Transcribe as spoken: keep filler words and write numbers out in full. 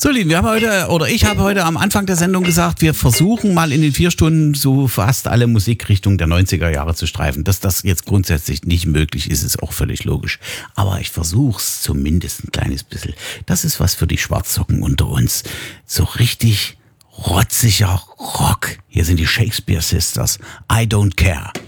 So, Lieben, wir haben heute, oder ich habe heute am Anfang der Sendung gesagt, wir versuchen mal in den vier Stunden so fast alle Musikrichtungen der neunziger Jahre zu streifen. Dass das jetzt grundsätzlich nicht möglich ist, ist auch völlig logisch. Aber ich versuch's zumindest ein kleines bisschen. Das ist was für die Schwarzsocken unter uns. So richtig rotziger Rock. Hier sind die Shakespeare Sisters. I don't care.